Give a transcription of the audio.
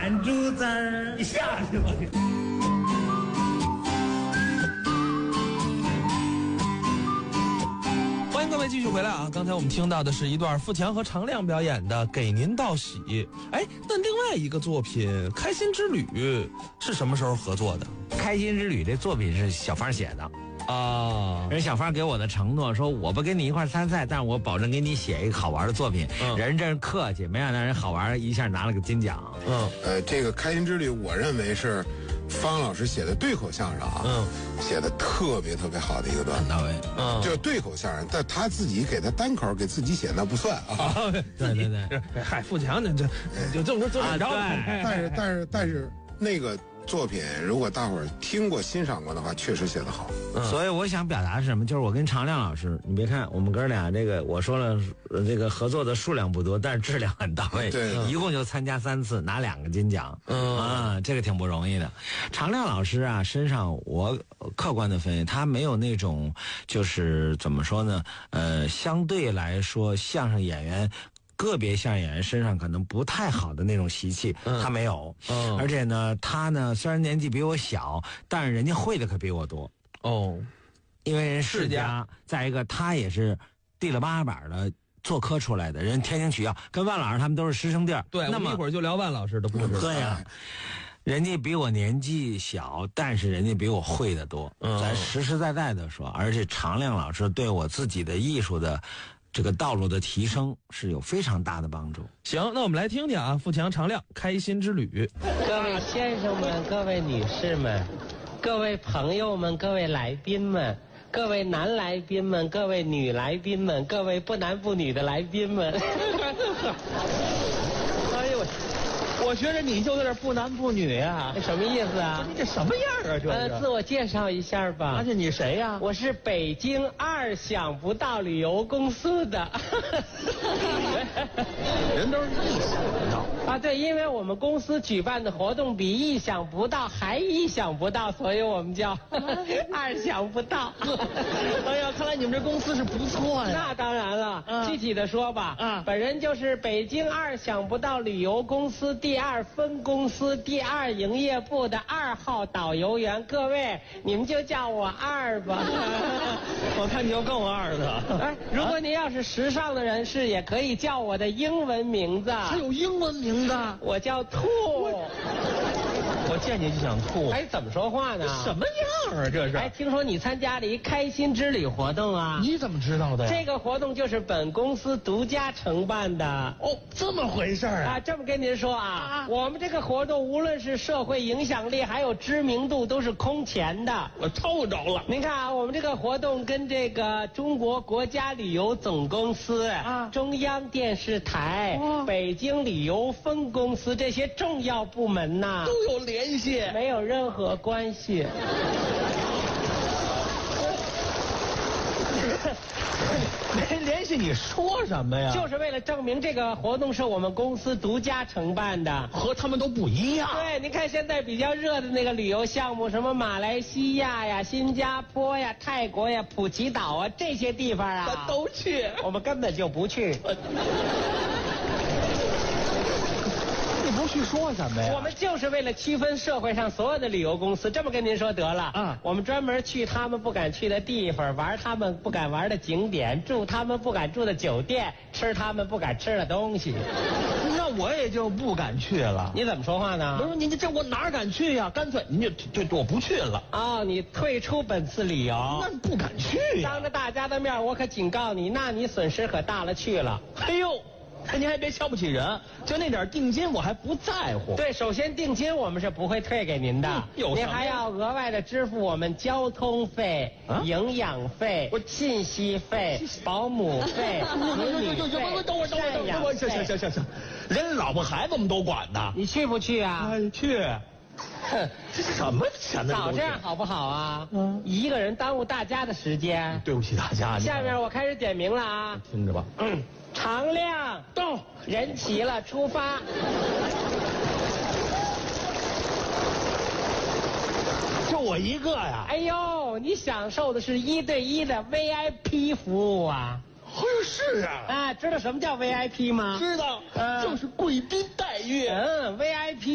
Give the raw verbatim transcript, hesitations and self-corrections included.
弹珠子儿，你下去吧。 欢迎各位继续回来啊！刚才我们听到的是一段富强和常亮表演的《给您道喜》。哎，那另外一个作品《开心之旅》是什么时候合作的？ 《开心之旅》这作品是小芳写的。 啊， 人小芳给我的承诺说，我不跟你一块参赛，但是我保证给你写一个好玩的作品。嗯、人真是客气，没想到人好玩，一下拿了个金奖。 嗯，呃，这个《开心之旅》，我认为是方老师写的对口相声啊，嗯，写的特别特别好的一个段子， 到位。 嗯，就是对口相声，但他自己给他单口给自己写那不算啊。 对对对， 嗨，富强这这就这么说这么着。 但是但是但是那个作品，如果大伙儿听过欣赏过的话，确实写得好。 嗯、所以我想表达是什么？就是我跟常亮老师，你别看我们哥俩这个，我说了，呃、这个合作的数量不多，但是质量很到位。 对， 一共就参加三次，拿两个金奖。嗯啊，这个挺不容易的。常亮老师啊，身上我客观的分析，他没有那种就是怎么说呢？呃，相对来说，相声演员。个别相声演员身上可能不太好的那种习气，嗯、他没有。嗯，而且呢，他呢虽然年纪比我小，但是人家会的可比我多。哦，因为人世家，再一个他也是地了八板的做科出来的，人天津曲校跟万老师他们都是师生弟。 对，那么一会儿就聊万老师的故事。 对呀、啊。人家比我年纪小，但是人家比我会的多。嗯，咱实实在在的说，而且常亮老师对我自己的艺术的这个道路的提升是有非常大的帮助。 行，那我们来听听啊，富强常亮开心之旅。 各位先生们，各位女士们，各位朋友们，各位来宾们，各位男来宾们，各位女来宾们，各位不男不女的来宾们。 哎呦，我觉得你就有点不男不女啊， 这什么意思啊？ 你这什么样啊？这呃，自我介绍一下吧。 而且你谁呀、啊？ 我是北京二想不到旅游公司的。 人都是意想不到啊，对，因为我们公司举办的活动比意想不到还意想不到，所以我们叫二想不到。 哎呀，看来你们这公司是不错呀。 那当然了， 嗯、 具体的说吧，嗯，本人就是北京二想不到旅游公司第二分公司第二营业部的二号导游员，各位你们就叫我二吧。 我看你要更二的。 哎，如果您要是时尚的人士，也可以叫我的英文名字。 还有英文名字？ 我叫兔。 我见你就想吐。 哎，怎么说话呢？ 什么样啊这是？ 哎，听说你参加了一开心之旅活动啊？ 你怎么知道的呀？ 这个活动就是本公司独家承办的。 哦，这么回事啊？ 啊，这么跟您说啊，啊我们这个活动无论是社会影响力还有知名度都是空前的。 我抽着了。 您看啊，我们这个活动跟这个中国国家旅游总公司啊、中央电视台、哦、北京旅游分公司这些重要部门呐都有联系， 没有任何关系。 没联系你说什么呀？ 就是为了证明这个活动是我们公司独家承办的， 和他们都不一样。 对，您看现在比较热的那个旅游项目，什么马来西亚呀、新加坡呀、泰国呀、普吉岛啊这些地方啊， 咱都去， 我们根本就不去。 你不去说什么呀？ 我们就是为了区分社会上所有的旅游公司，这么跟您说得了。嗯，我们专门去他们不敢去的地方，玩他们不敢玩的景点，住他们不敢住的酒店，吃他们不敢吃的东西。 那我也就不敢去了。 你怎么说话呢？ 不是您这我哪敢去呀、啊？干脆您就就我不去了。 哦，你退出本次旅游？ 那不敢去呀、 啊。当着大家的面，我可警告你，那你损失可大了去了。 哎呦！您还别瞧不起人，就那点定金我还不在乎。 对，首先定金我们是不会退给您的， 嗯、 您还要额外的支付我们交通费、啊、营养费、信息费、保姆费、子女费、赡养费。 行行行行行，连老婆孩子我们都管呢。 你去不去啊？ 哎，去。哼，这是什么钱呢？ 早这样好不好啊？嗯，一个人耽误大家的时间。 对不起大家。 下面我开始点名了啊， 听着吧。 嗯。常亮到， 人齐了，出发。 就我一个呀！ 哎呦，你享受的是一对一的 V I P 服务啊！ 哎呦，是啊！ 啊，知道什么叫 V I P 吗？ 知道，嗯、就是贵宾待遇。 嗯 ，V I P。